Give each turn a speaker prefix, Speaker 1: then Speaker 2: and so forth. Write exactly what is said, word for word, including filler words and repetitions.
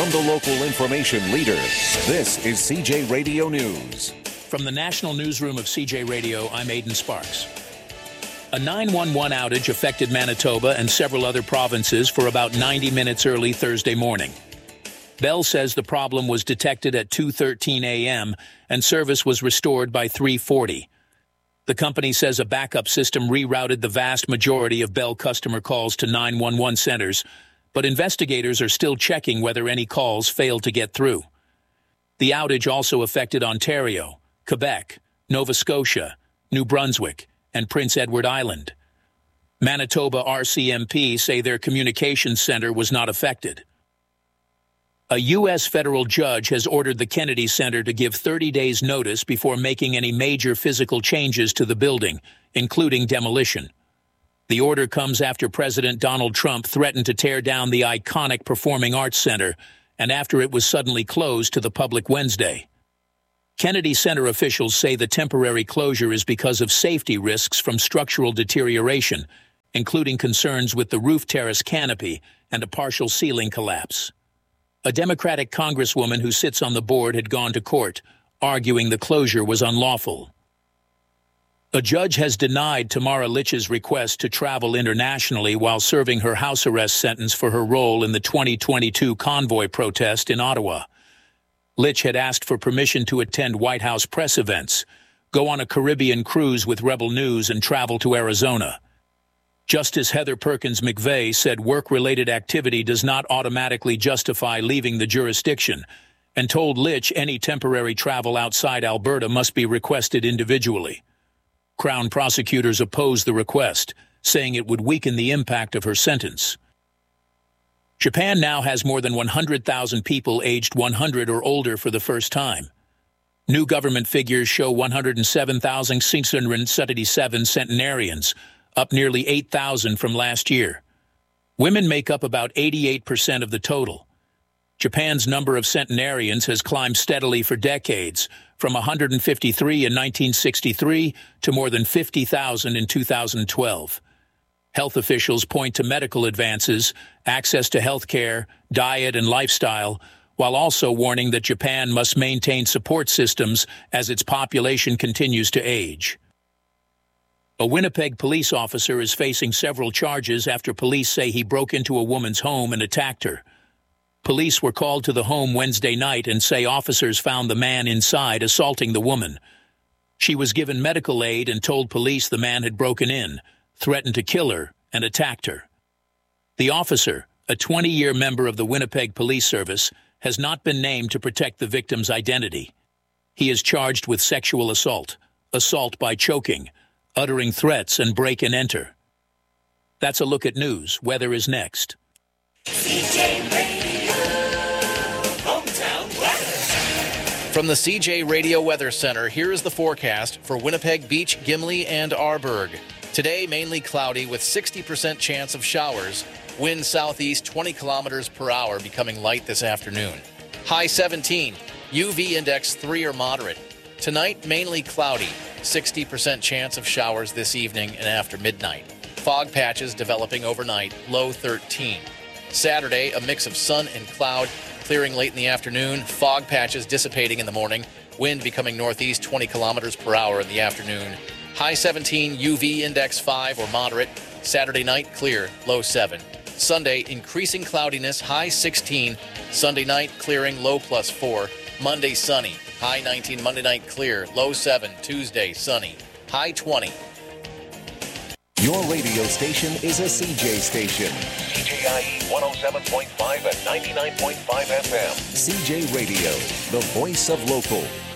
Speaker 1: From the local information leader, this is C J Radio News.
Speaker 2: From the National Newsroom of C J Radio, I'm Aidan Sparks. A nine one one outage affected Manitoba and several other provinces for about ninety minutes early Thursday morning. Bell says the problem was detected at two thirteen a.m. and service was restored by three forty. The company says a backup system rerouted the vast majority of Bell customer calls to nine one one centers, but investigators are still checking whether any calls failed to get through. The outage also affected Ontario, Quebec, Nova Scotia, New Brunswick, and Prince Edward Island. Manitoba R C M P say their communications center was not affected. A U S federal judge has ordered the Kennedy Center to give thirty days notice before making any major physical changes to the building, including demolition. The order comes after President Donald Trump threatened to tear down the iconic Performing Arts Center and after it was suddenly closed to the public Wednesday. Kennedy Center officials say the temporary closure is because of safety risks from structural deterioration, including concerns with the roof terrace canopy and a partial ceiling collapse. A Democratic congresswoman who sits on the board had gone to court, arguing the closure was unlawful. A judge has denied Tamara Lich's request to travel internationally while serving her house arrest sentence for her role in the twenty twenty-two convoy protest in Ottawa. Lich had asked for permission to attend White House press events, go on a Caribbean cruise with Rebel News, and travel to Arizona. Justice Heather Perkins McVeigh said work-related activity does not automatically justify leaving the jurisdiction, and told Lich any temporary travel outside Alberta must be requested individually. Crown prosecutors opposed the request, saying it would weaken the impact of her sentence. Japan now has more than one hundred thousand people aged one hundred or older for the first time. New government figures show one hundred seven thousand six hundred seventy-seven centenarians, up nearly eight thousand from last year. Women make up about eighty-eight percent of the total. Japan's number of centenarians has climbed steadily for decades, from one hundred fifty-three in nineteen sixty-three to more than fifty thousand in two thousand twelve. Health officials point to medical advances, access to health care, diet, and lifestyle, while also warning that Japan must maintain support systems as its population continues to age. A Winnipeg police officer is facing several charges after police say he broke into a woman's home and attacked her. Police were called to the home Wednesday night and say officers found the man inside assaulting the woman. She was given medical aid and told police the man had broken in, threatened to kill her, and attacked her. The officer, a twenty-year member of the Winnipeg Police Service, has not been named to protect the victim's identity. He is charged with sexual assault, assault by choking, uttering threats, and break and enter. That's a look at news. Weather is next.
Speaker 3: C J Radio, hometown weather.
Speaker 4: From the C J Radio Weather Center, here is the forecast for Winnipeg Beach, Gimli, and Arborg. Today, mainly cloudy with sixty percent chance of showers. Wind southeast twenty kilometers per hour, becoming light this afternoon. High seventeen, U V index three or moderate. Tonight, mainly cloudy, sixty percent chance of showers this evening and after midnight. Fog patches developing overnight, low thirteen. Saturday, a mix of sun and cloud, clearing late in the afternoon, fog patches dissipating in the morning, wind becoming northeast twenty kilometers per hour in the afternoon. High seventeen, U V index five or moderate. Saturday night, clear, low seven. Sunday, increasing cloudiness, high sixteen. Sunday night, clearing, low plus four. Monday, sunny, high nineteen. Monday night, clear, low seven. Tuesday, sunny, high twenty.
Speaker 1: Your radio station is a C J station.
Speaker 3: C J I E one oh seven point five and ninety-nine point five F M.
Speaker 1: C J Radio, the voice of local.